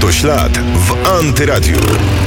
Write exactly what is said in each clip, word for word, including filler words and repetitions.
Motoślad w Antyradiu.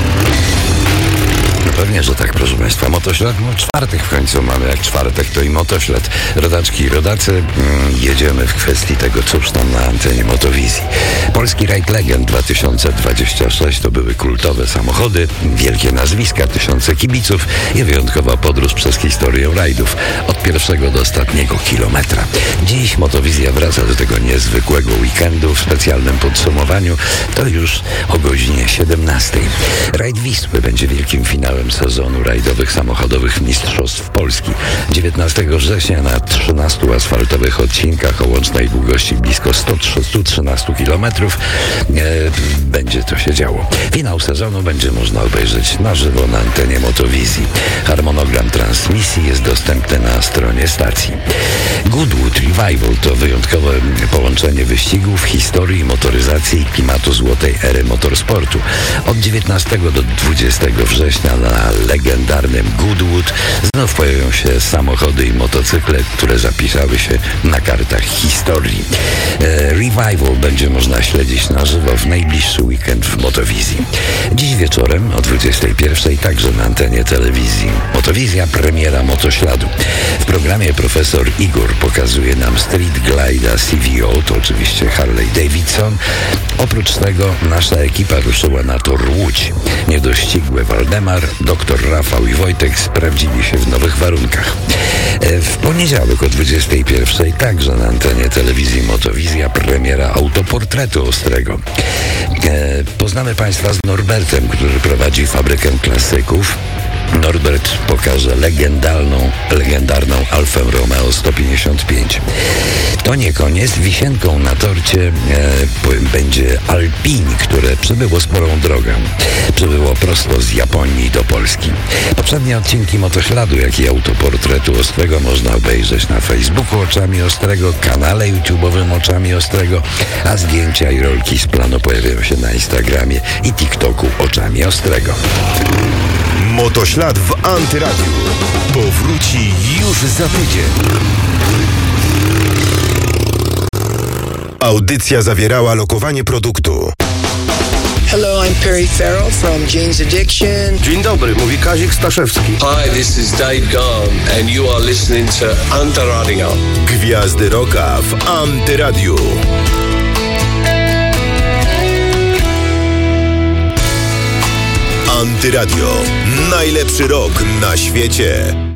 No pewnie, że tak, proszę Państwa. Motoślad, no czwartek w końcu mamy. Jak czwartek, to i motoślad. Rodaczki i rodacy, mm, jedziemy w kwestii tego, cóż tam na antenie Motowizji. Polski Rajd Legend dwa tysiące dwudziesty szósty to były kultowe samochody, wielkie nazwiska, tysiące kibiców i wyjątkowa podróż przez historię rajdów. Od pierwszego do ostatniego kilometra. Dziś Motowizja wraca do tego niezwykłego weekendu w specjalnym podsumowaniu. To już o godzinie siedemnastej. Rajd Wisły będzie wielkim finałem sezonu rajdowych samochodowych Mistrzostw Polski. dziewiętnastego września na trzynastu asfaltowych odcinkach o łącznej długości blisko sto trzynaście kilometrów e, będzie to się działo. Finał sezonu będzie można obejrzeć na żywo na antenie Motowizji. Harmonogram transmisji jest dostępny na stronie stacji. Goodwood Revival to wyjątkowe połączenie wyścigów, historii, motoryzacji i klimatu złotej ery motorsportu. Od dziewiętnastego do dwudziestego września na legendarnym Goodwood znów pojawią się samochody i motocykle, które zapisały się na kartach historii. E, Revival będzie można śledzić na żywo w najbliższy weekend w Motowizji. Dziś wieczorem o dwudziestej pierwszej także na antenie telewizji Motowizja, premiera Motośladu. W programie profesor Igor pokazuje nam Street Glide'a C V O, to oczywiście Harley Davidson. Oprócz tego nasza ekipa ruszyła na tor Łódź. Niedościgły Waldemar, doktor Rafał i Wojtek sprawdzili się w nowych warunkach. W poniedziałek o dwudziestej pierwszej także na antenie telewizji Motowizja premiera autoportretu Ostrego. Poznamy Państwa z Norbertem, który prowadzi fabrykę klasyków. Norbert pokaże legendarną, legendarną Alfę Romeo sto pięćdziesiąt pięć. To nie koniec. Wisienką na torcie e, będzie Alpini, które przybyło sporą drogę. Przybyło prosto z Japonii do Polski. Poprzednie odcinki Motośladu, jak i autoportretu Ostrego można obejrzeć na Facebooku Oczami Ostrego, kanale YouTube'owym Oczami Ostrego, a zdjęcia i rolki z planu pojawiają się na Instagramie i TikToku Oczami Ostrego. Motoślad w Antyradiu powróci już za tydzień. Audycja zawierała lokowanie produktu. Hello, I'm Perry Farrell from Jane's Addiction. Dzień dobry, mówi Kazik Staszewski. Hi, this is Dave Gahan and you are listening to Antyradio. Gwiazdy rocka w Antyradiu. Antyradio. Najlepszy rok na świecie.